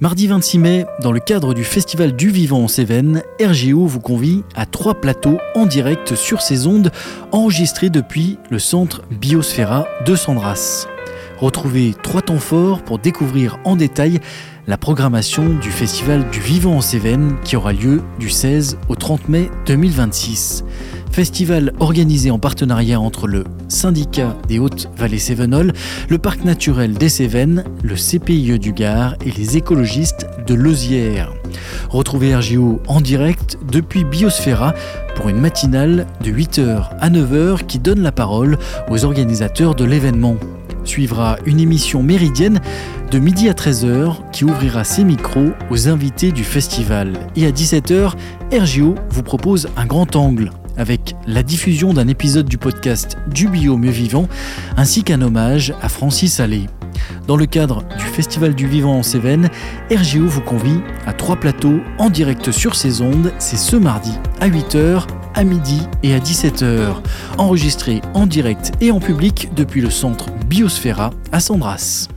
Mardi 26 mai, dans le cadre du Festival du Vivant en Cévennes, RGO vous convie à 3 plateaux en direct sur ses ondes, enregistrés depuis le centre Biosphera de Sandras. Retrouvez 3 temps forts pour découvrir en détail la programmation du Festival du Vivant en Cévennes qui aura lieu du 16 au 30 mai 2026. Festival organisé en partenariat entre le Syndicat des Hautes-Vallées Cévenols, le Parc naturel des Cévennes, le CPIE du Gard et les écologistes de Lauzière. Retrouvez RGO en direct depuis Biosphera pour une matinale de 8h à 9h qui donne la parole aux organisateurs de l'événement. Suivra une émission méridienne de midi à 13h qui ouvrira ses micros aux invités du festival. Et à 17h, RGO vous propose un grand angle avec la diffusion d'un épisode du podcast Du Bio Mieux Vivant ainsi qu'un hommage à Francis Allais. Dans le cadre du Festival du Vivant en Cévennes, RGO vous convie à 3 plateaux en direct sur ses ondes. C'est ce mardi à 8h, à midi et à 17h. Enregistrés en direct et en public depuis le centre Biosphera à Sandras.